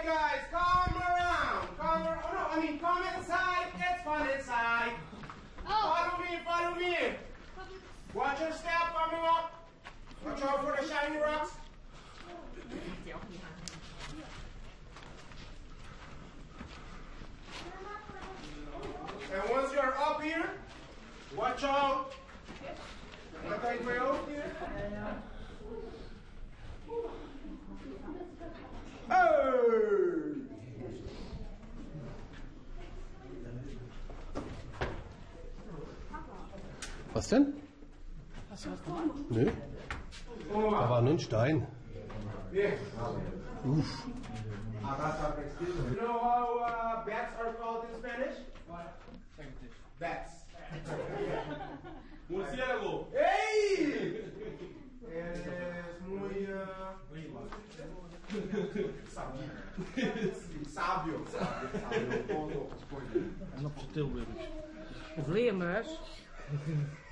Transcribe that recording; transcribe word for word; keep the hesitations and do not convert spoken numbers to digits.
Okay, guys, come around. Come around. Oh, no, I mean, come inside. It's fun inside. Oh. Follow me, follow me. Watch your step coming up. Watch out for the shiny rocks. And once you're up here, watch out. Watch out way out here. Hey! Was denn? Nö. Da war nur ein Stein. Uff. You know how uh, bats are called in Spanish? Bats. Murciélago. ¡Ey! Es muy uh, sábio. Sábio. En op zijn tilburgers. Vleermuis.